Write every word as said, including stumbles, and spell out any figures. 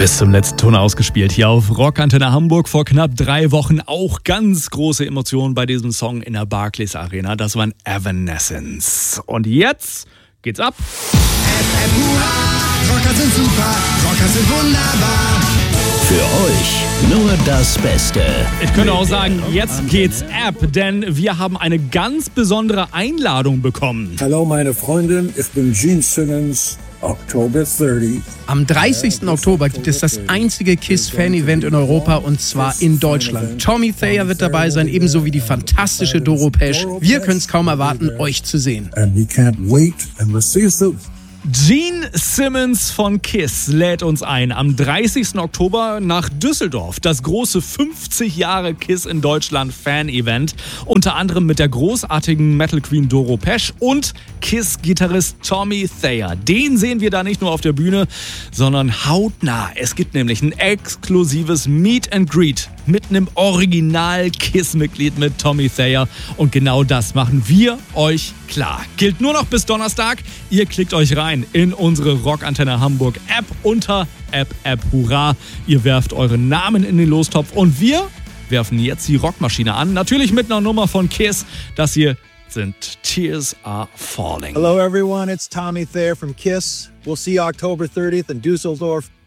Bis zum letzten Ton ausgespielt. Hier auf Rockantenne Hamburg vor knapp drei Wochen. Auch ganz große Emotionen bei diesem Song in der Barclays Arena. Das waren Evanescence. Und jetzt geht's ab. F F Hurra, Rocker sind super, Rocker sind wunderbar. Für euch nur das Beste. Ich könnte auch sagen, jetzt geht's ab, denn wir haben eine ganz besondere Einladung bekommen. Hallo meine Freundin, ich bin Gene Simmons. October dreißigsten. Am dreißigsten Oktober gibt es das einzige KISS-Fan-Event in Europa und zwar in Deutschland. Tommy Thayer wird dabei sein, ebenso wie die fantastische Doro Pesch. Wir können es kaum erwarten, euch zu sehen. And we can't wait and we'll see you soon. Gene Simmons von KISS lädt uns ein am dreißigsten Oktober nach Düsseldorf. Das große fünfzig Jahre KISS in Deutschland Fan-Event. Unter anderem mit der großartigen Metal Queen Doro Pesch und KISS-Gitarrist Tommy Thayer. Den sehen wir da nicht nur auf der Bühne, sondern hautnah. Es gibt nämlich ein exklusives Meet and Greet mit einem Original-KISS-Mitglied mit Tommy Thayer. Und genau das machen wir euch klar. Gilt nur noch bis Donnerstag. Ihr klickt euch rein in unsere Rockantenne Hamburg App unter App App Hurra. Ihr werft euren Namen in den Lostopf und wir werfen jetzt die Rockmaschine an. Natürlich mit einer Nummer von KISS. Das hier sind Tears Are Falling. Hello everyone, it's Tommy Thayer from KISS. We'll see you October thirtieth in Düsseldorf.